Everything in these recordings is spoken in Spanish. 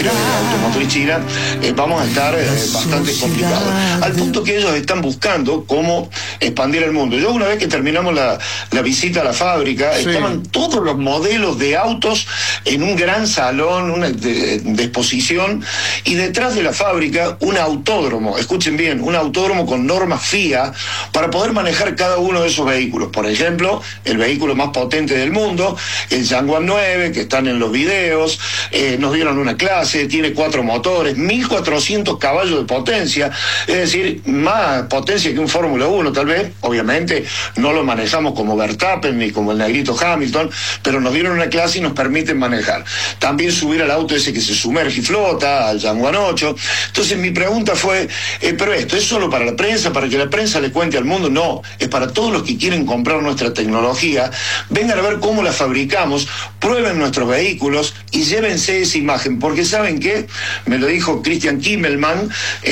automotriz china, vamos a estar bastante complicados. Al punto que ellos están buscando cómo expandir el mundo. Yo una vez que terminamos la visita a la fábrica, estaban todos los modelos de autos en un gran salón de exposición, y detrás de la fábrica un autódromo, escuchen bien, un autódromo con normas FIA para poder manejar cada uno de esos vehículos. Por ejemplo, el vehículo más potente del mundo, el Yanguan 9, que están en los videos, nos dieron una clase, tiene 4 motores, 1400 caballos de potencia, es decir, más potencia que un Fórmula 1 tal vez. Obviamente no lo manejamos como Verstappen ni como el negrito Hamilton, pero nos dieron una clase y nos permiten manejar. También subir al auto ese que se sumerge y flota, al Yanguan 8. Entonces mi pregunta fue, pero esto es solo para la prensa, para que la prensa le cuente al mundo. No, es para todos los que quieren comprar nuestra tecnología, vengan a ver cómo la fabricamos, prueben nuestros vehículos y llévense esa imagen, porque ¿saben qué? Me lo dijo Christian Kimmelmann,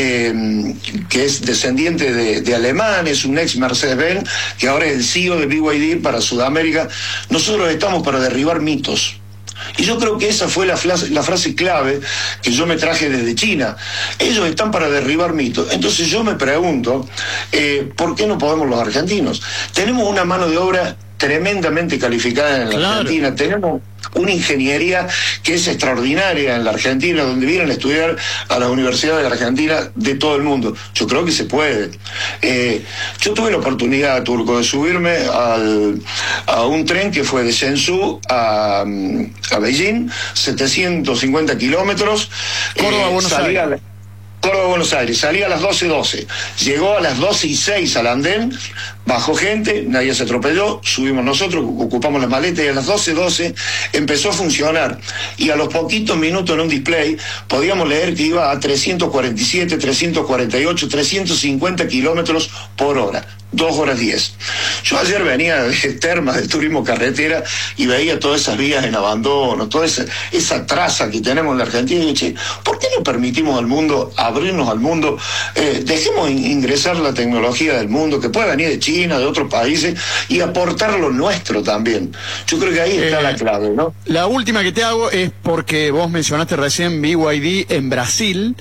que es descendiente de alemán, es un ex Mercedes-Benz, que ahora es el CEO de BYD para Sudamérica. Nosotros estamos para derribar mitos. Y yo creo que esa fue la frase clave que yo me traje desde China. Ellos están para derribar mitos. Entonces yo me pregunto, ¿por qué no podemos los argentinos? Tenemos una mano de obra tremendamente calificada en la Argentina, tenemos una ingeniería que es extraordinaria en la Argentina, donde vienen a estudiar a las universidades de la Argentina de todo el mundo. Yo creo que se puede. Yo tuve la oportunidad, Turco, de subirme a un tren que fue de Shenzhou a Beijing, 750 kilómetros. Córdoba-Buenos Aires. Córdoba-Buenos Aires, salía a las 12:12, llegó a las 12:06 al andén, bajó gente, nadie se atropelló, subimos nosotros, ocupamos las maletas, y a las 12:12 empezó a funcionar, y a los poquitos minutos en un display podíamos leer que iba a 347, 348, 350 kilómetros por hora. 2 horas 10. Yo ayer venía de Termas, de turismo carretera, y veía todas esas vías en abandono, toda esa traza que tenemos en la Argentina, y dije, ¿por qué no permitimos al mundo, abrirnos al mundo? Dejemos ingresar la tecnología del mundo, que puede venir de China, de otros países, y aportar lo nuestro también. Yo creo que ahí está la clave, ¿no? La última que te hago es porque vos mencionaste recién BYD en Brasil,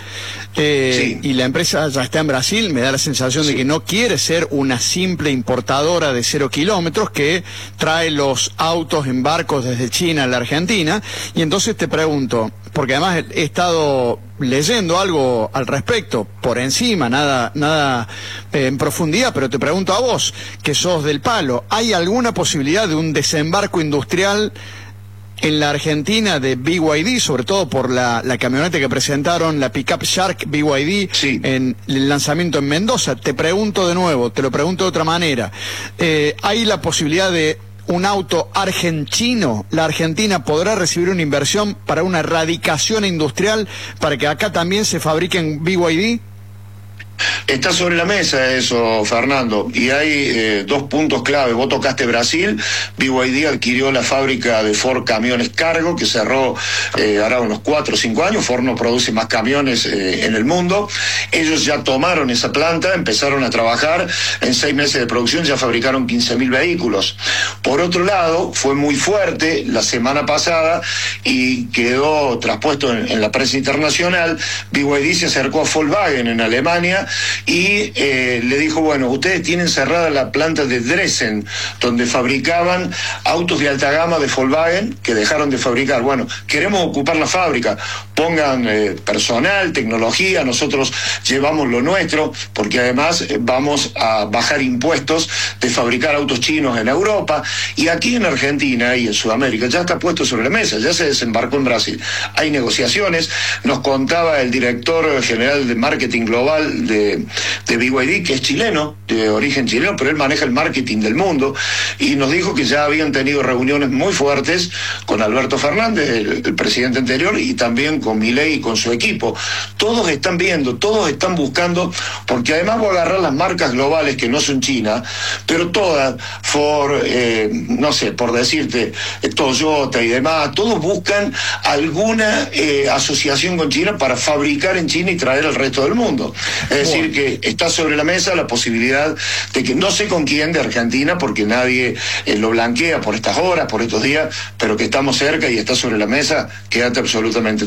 y la empresa ya está en Brasil. Me da la sensación de que no quiere ser una simple importadora de 0 kilómetros que trae los autos en barcos desde China a la Argentina. Y entonces te pregunto, porque además he estado leyendo algo al respecto, por encima, nada en profundidad, pero te pregunto a vos, que sos del palo, ¿hay alguna posibilidad de un desembarco industrial en la Argentina de BYD, sobre todo por la camioneta que presentaron, la Pickup Shark BYD, en el lanzamiento en Mendoza? Te pregunto de nuevo, te lo pregunto de otra manera, ¿hay la posibilidad de un auto argentino? ¿La Argentina podrá recibir una inversión para una erradicación industrial para que acá también se fabriquen BYD? Está sobre la mesa eso, Fernando, y hay 2 puntos clave. Vos tocaste Brasil. BYD adquirió la fábrica de Ford Camiones Cargo, que cerró hará unos 4 o 5 años. Ford no produce más camiones en el mundo. Ellos ya tomaron esa planta, empezaron a trabajar, en 6 meses de producción ya fabricaron 15.000 vehículos. Por otro lado, fue muy fuerte la semana pasada y quedó traspuesto en la prensa internacional. BYD se acercó a Volkswagen en Alemania y le dijo, bueno, ustedes tienen cerrada la planta de Dresden, donde fabricaban autos de alta gama de Volkswagen, que dejaron de fabricar. Bueno, queremos ocupar la fábrica, pongan personal, tecnología, nosotros llevamos lo nuestro, porque además vamos a bajar impuestos de fabricar autos chinos en Europa. Y aquí en Argentina y en Sudamérica ya está puesto sobre la mesa, ya se desembarcó en Brasil. Hay negociaciones. Nos contaba el director general de marketing global de BYD, que es chileno, de origen chileno, pero él maneja el marketing del mundo, y nos dijo que ya habían tenido reuniones muy fuertes con Alberto Fernández, el presidente anterior, y también con Milei y con su equipo. Todos están viendo, todos están buscando, porque además voy a agarrar las marcas globales que no son China, pero todas, Ford, no sé, por decirte, Toyota y demás, todos buscan alguna asociación con China para fabricar en China y traer al resto del mundo. Es decir, que está sobre la mesa la posibilidad de que, no sé con quién de Argentina, porque nadie lo blanquea por estas horas, por estos días, pero que estamos cerca y está sobre la mesa. Quédate absolutamente